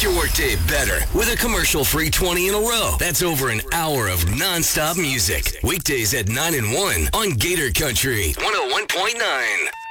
your workday better with a commercial-free 20 in a row. That's over an hour of non-stop music. Weekdays at 9 and 1 on Gator Country 101.9.